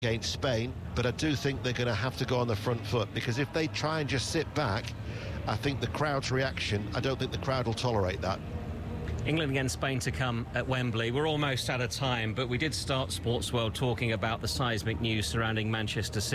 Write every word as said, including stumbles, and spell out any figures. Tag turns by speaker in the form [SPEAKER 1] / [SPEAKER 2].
[SPEAKER 1] against Spain, but I do think they're going to have to go on the front foot, because if they try and just sit back, I think the crowd's reaction, I don't think the crowd will tolerate that.
[SPEAKER 2] England against Spain to come at Wembley. We're almost out of time, but we did start Sports World talking about the seismic news surrounding Manchester City.